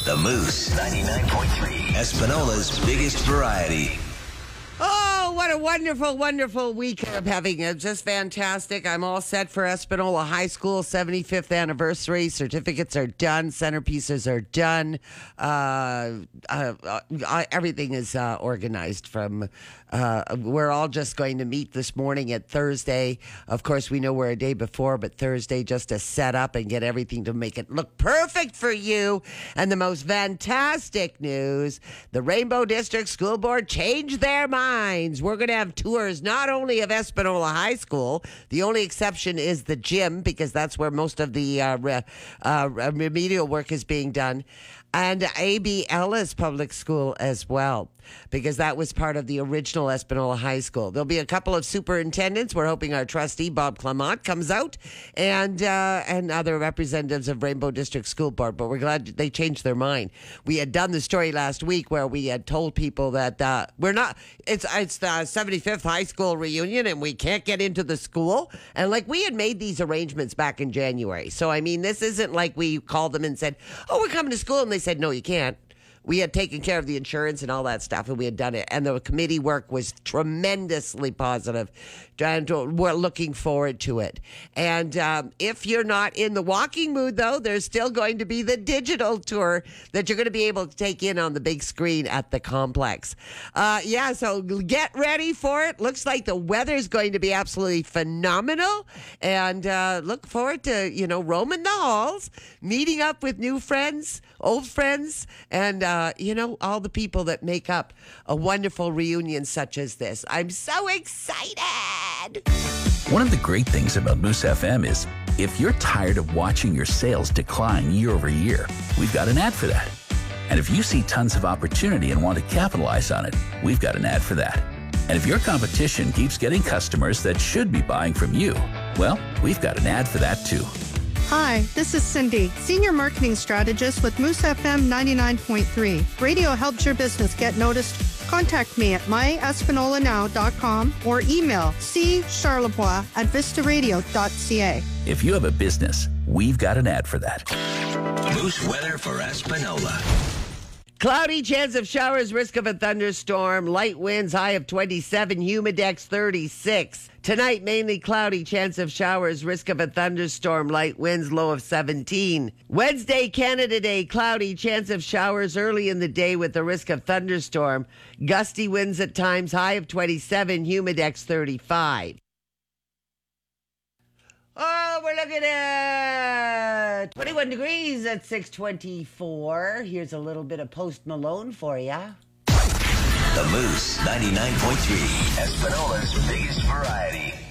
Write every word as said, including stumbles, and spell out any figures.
The Moose ninety-nine point three, Espinola's biggest variety. Oh, what a wonderful, wonderful week I'm having. It's just fantastic. I'm all set for Espinola High School seventy-fifth anniversary. Certificates are done. Centerpieces are done. Uh, uh, uh, everything is uh, organized from... Uh, we're all just going to meet this morning at Thursday. Of course, we know we're a day before, but Thursday just to set up and get everything to make it look perfect for you. And the most fantastic news, the Rainbow District School Board changed their minds. We're going to have tours not only of Espinola High School. The only exception is the gym, because that's where most of the uh, re- uh, remedial work is being done. And A B Ellis Public School as well, because that was part of the original Espinola High School. There'll be a couple of superintendents. We're hoping our trustee, Bob Clement, comes out, and uh, and other representatives of Rainbow District School Board, but we're glad they changed their mind. We had done the story last week where we had told people that uh, we're not, it's, it's the seventy-fifth high school reunion, and we can't get into the school. And like, we had made these arrangements back in January. So, I mean, this isn't like we called them and said, oh, we're coming to school, and they said, no, you can't. We had taken care of the insurance and all that stuff, and we had done it. And the committee work was tremendously positive. And we're looking forward to it. And um, if you're not in the walking mood, though, there's still going to be the digital tour that you're going to be able to take in on the big screen at the complex. Uh, yeah, so get ready for it. Looks like the weather's going to be absolutely phenomenal. And uh, look forward to, you know, roaming the halls, meeting up with new friends, old friends, and Uh, you know, all the people that make up a wonderful reunion such as this. I'm so excited. One of the great things about Moose F M is if you're tired of watching your sales decline year over year, we've got an ad for that. And if you see tons of opportunity and want to capitalize on it, we've got an ad for that. And if your competition keeps getting customers that should be buying from you, well, we've got an ad for that too. Hi, this is Cindy, Senior Marketing Strategist with Moose F M ninety-nine point three. Radio helps your business get noticed. Contact me at my espinola now dot com or email c charlebois at vista radio dot c a. If you have a business, we've got an ad for that. Moose weather for Espinola. Cloudy, chance of showers, risk of a thunderstorm, light winds, high of twenty-seven, humidex thirty-six. Tonight, mainly cloudy, chance of showers, risk of a thunderstorm, light winds, low of seventeen. Wednesday, Canada Day, cloudy, chance of showers early in the day with the risk of thunderstorm, gusty winds at times, high of twenty-seven, humidex thirty-five. Oh, we're looking at twenty-one degrees at six twenty-four. Here's a little bit of Post Malone for ya. The Moose ninety-nine point three, Espinola's biggest variety.